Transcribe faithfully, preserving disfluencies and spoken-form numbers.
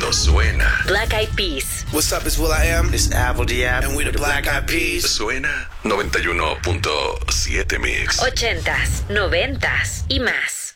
suena. Black Eyed Peas. What's up, it's Will I Am. It's Apple Diab. And we the Black Eyed Peas. Suena noventa y uno punto siete Mix. Ochentas, noventas y más.